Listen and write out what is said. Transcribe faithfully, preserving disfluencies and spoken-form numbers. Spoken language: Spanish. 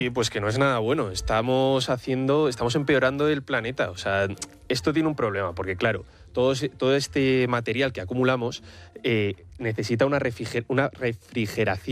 Y pues que no es nada bueno, estamos haciendo, estamos empeorando el planeta. O sea, esto tiene un problema, porque claro, todo, todo este material que acumulamos eh, necesita una, refriger, una refrigeración